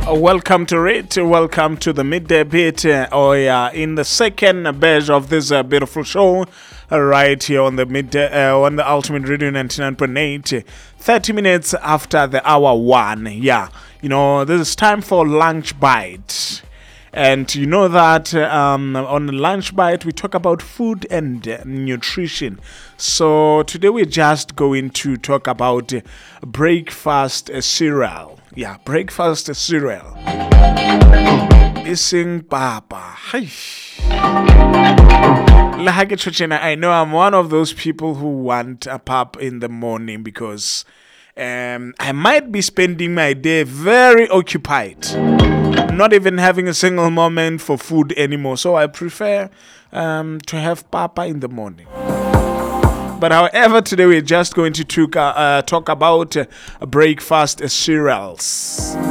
Welcome to it. Welcome to the midday bit. In the second batch of this beautiful show, right here on the midday, on the Ultimate Radio 99.8. 30 minutes after the hour 1. Yeah, this is time for lunch bite. And you know that on the lunch bite, we talk about food and nutrition. So today we're just going to talk about breakfast cereal. Yeah, breakfast cereal. Ising Papa. I know I'm one of those people who want a pap in the morning because I might be spending my day very occupied, not even having a single moment for food anymore. So I prefer to have papa in the morning. But however, today we're just going to talk about breakfast cereals.